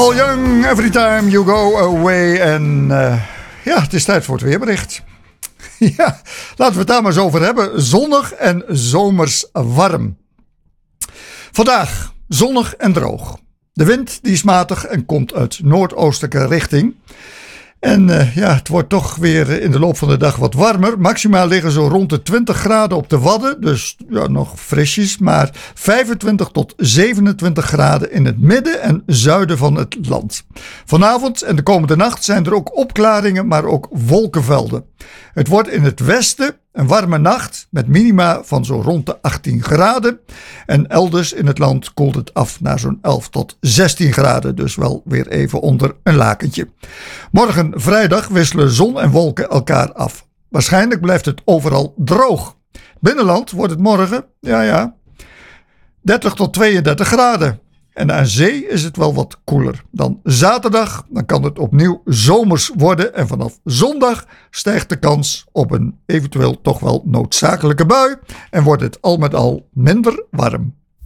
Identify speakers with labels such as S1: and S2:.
S1: Paul Young, Every Time You Go Away. En ja, het is tijd voor het weerbericht. Ja, laten we het daar maar eens over hebben. Zonnig en zomers warm. Vandaag zonnig en droog. De wind die is matig en komt uit noordoostelijke richting. En ja, het wordt toch weer in de loop van de dag wat warmer. Maximaal liggen zo rond de 20 graden op de Wadden. Dus ja, nog frisjes. Maar 25 tot 27 graden in het midden en zuiden van het land. Vanavond en de komende nacht zijn er ook opklaringen, maar ook wolkenvelden. Het wordt in het westen een warme nacht met minima van zo rond de 18 graden. En elders in het land koelt het af naar zo'n 11 tot 16 graden. Dus wel weer even onder een lakentje. Morgen vrijdag wisselen zon en wolken elkaar af. Waarschijnlijk blijft het overal droog. Binnenland wordt het morgen, 30 tot 32 graden. En aan zee is het wel wat koeler. Dan zaterdag, dan kan het opnieuw zomers worden. En vanaf zondag stijgt de kans op een eventueel toch wel noodzakelijke bui. En wordt het al met al minder warm.